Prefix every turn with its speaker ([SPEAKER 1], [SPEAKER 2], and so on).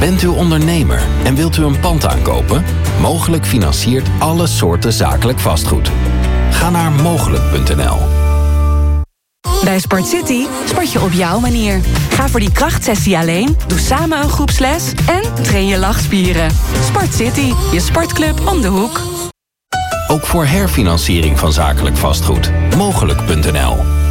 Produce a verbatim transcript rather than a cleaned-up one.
[SPEAKER 1] Bent u ondernemer en wilt u een pand aankopen? Mogelijk financiert alle soorten zakelijk vastgoed. Ga naar mogelijk punt n l.
[SPEAKER 2] Bij Sport City sport je op jouw manier. Ga voor die krachtsessie alleen, doe samen een groepsles en train je lachspieren. Sport City, je sportclub om de hoek.
[SPEAKER 1] Ook voor herfinanciering van zakelijk vastgoed. mogelijk punt n l.